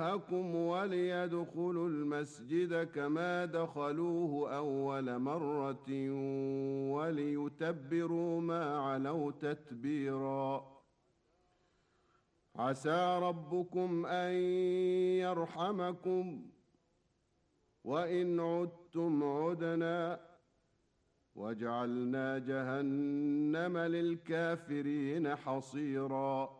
معكم وليدخلوا المسجد كما دخلوه أول مرة وليتبروا ما علوا تتبيرا. عسى ربكم أن يرحمكم وإن عدتم عدنا وجعلنا جهنم للكافرين حصيرا.